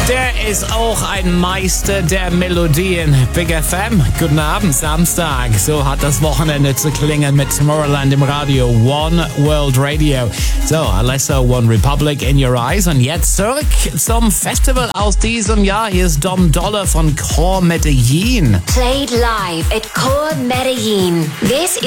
Der ist auch ein Meister der Melodien. Big FM, guten Abend, Samstag. So hat das Wochenende zu klingen mit Tomorrowland im Radio. One World Radio. So, Alesso, One Republic in your eyes. Und jetzt zurück zum Festival aus diesem Jahr. Hier ist Dom Dolla von Core Medellin. Played live at Core Medellin. This is